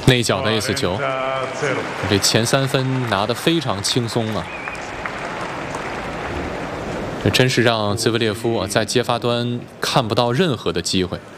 内角的 ace 球，这前3分拿得非常轻松啊！这真是让兹维列夫在接发端看不到任何的机会。